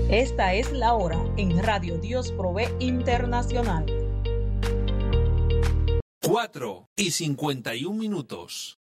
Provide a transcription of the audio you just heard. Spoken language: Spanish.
Esta es la hora en Radio Dios Provee Internacional. 4:51.